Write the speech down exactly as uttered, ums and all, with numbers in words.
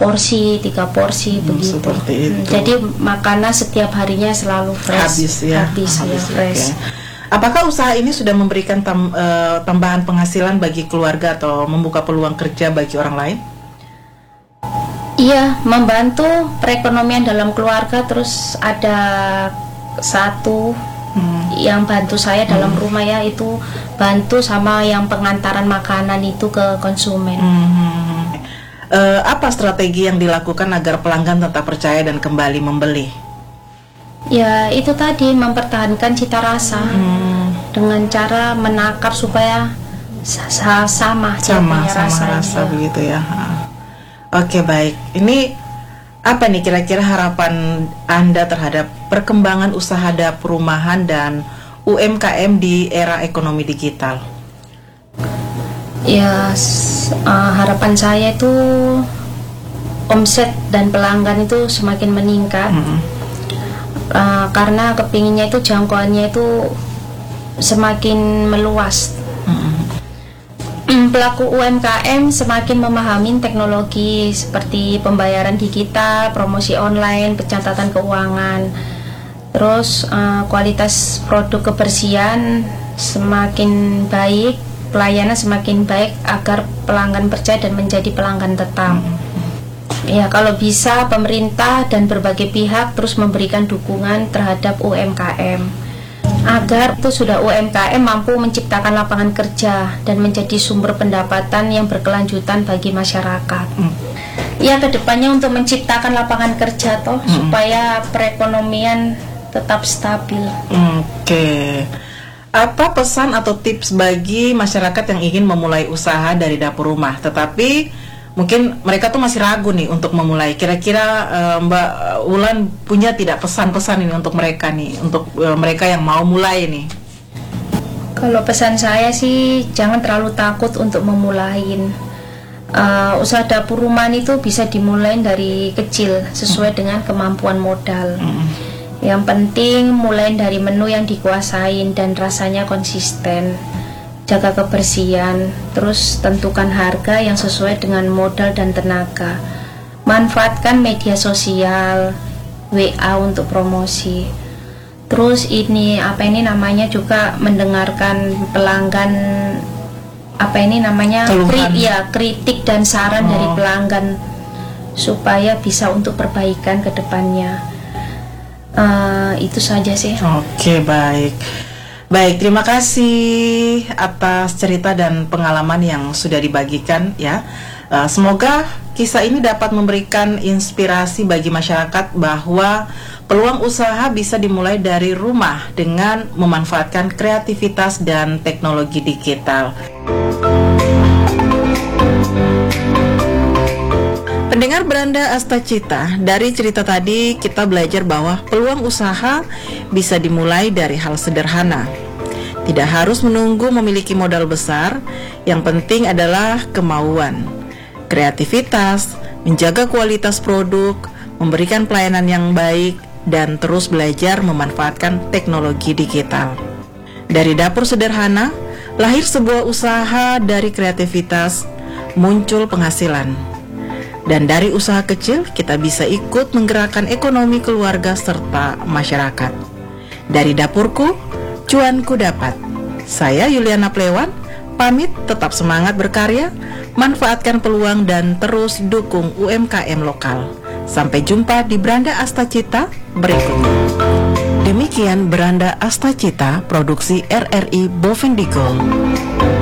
porsi, tiga porsi hmm, begitu. Seperti itu. Hmm, jadi makanan setiap harinya selalu fresh. Habis ya. Habis, Habis ya, fresh. Okay. Apakah usaha ini sudah memberikan tam, uh, tambahan penghasilan bagi keluarga atau membuka peluang kerja bagi orang lain? Iya, membantu perekonomian dalam keluarga. Terus ada satu hmm. yang bantu saya dalam hmm. rumah ya, itu bantu sama yang pengantaran makanan itu ke konsumen. Hmm. Uh, apa strategi yang dilakukan agar pelanggan tetap percaya dan kembali membeli? Ya itu tadi, mempertahankan cita rasa hmm. dengan cara menakar supaya sama sama sama, sama rasa begitu ya. Oke, baik. Ini apa nih kira-kira harapan Anda terhadap perkembangan usaha dapur rumahan dan U M K M di era ekonomi digital? Ya uh, harapan saya itu omset dan pelanggan itu semakin meningkat. Hmm. Uh, karena kepinginnya itu jangkauannya itu semakin meluas. Mm-hmm. Pelaku U M K M semakin memahami teknologi seperti pembayaran digital, promosi online, pencatatan keuangan. Terus uh, kualitas produk kebersihan semakin baik, pelayanan semakin baik agar pelanggan percaya dan menjadi pelanggan tetap. Mm-hmm. Ya, kalau bisa pemerintah dan berbagai pihak terus memberikan dukungan terhadap U M K M agar itu sudah U M K M mampu menciptakan lapangan kerja dan menjadi sumber pendapatan yang berkelanjutan bagi masyarakat. Mm. Ya, kedepannya untuk menciptakan lapangan kerja toh mm. supaya perekonomian tetap stabil. Oke. Okay. Apa pesan atau tips bagi masyarakat yang ingin memulai usaha dari dapur rumah tetapi mungkin mereka tuh masih ragu nih untuk memulai? Kira-kira uh, Mbak Ulan punya tidak pesan-pesan ini untuk mereka nih, untuk uh, mereka yang mau mulai nih? Kalau pesan saya sih jangan terlalu takut untuk memulai. Uh, usaha dapur rumahan itu bisa dimulai dari kecil sesuai dengan kemampuan modal. Mm. Yang penting mulai dari menu yang dikuasain dan rasanya konsisten. Jaga kebersihan, terus tentukan harga yang sesuai dengan modal dan tenaga. Manfaatkan media sosial, W A untuk promosi. Terus ini apa ini namanya juga mendengarkan pelanggan, apa ini namanya kri, ya kritik dan saran oh. dari pelanggan supaya bisa untuk perbaikan ke depannya. Uh, itu saja sih. Oke, baik. Baik, terima kasih atas cerita dan pengalaman yang sudah dibagikan ya. Uh, semoga kisah ini dapat memberikan inspirasi bagi masyarakat bahwa peluang usaha bisa dimulai dari rumah dengan memanfaatkan kreativitas dan teknologi digital. Pendengar Beranda Astacita, dari cerita tadi kita belajar bahwa peluang usaha bisa dimulai dari hal sederhana. Tidak harus menunggu memiliki modal besar, yang penting adalah kemauan, kreativitas, menjaga kualitas produk, memberikan pelayanan yang baik, dan terus belajar memanfaatkan teknologi digital. Dari dapur sederhana, lahir sebuah usaha. Dari kreativitas, muncul penghasilan. Dan dari usaha kecil, kita bisa ikut menggerakkan ekonomi keluarga serta masyarakat. Dari dapurku, cuanku dapat. Saya Yuliana Plewan, pamit, tetap semangat berkarya, manfaatkan peluang dan terus dukung U M K M lokal. Sampai jumpa di Beranda Astacita berikutnya. Demikian Beranda Astacita, produksi R R I Bovendigul.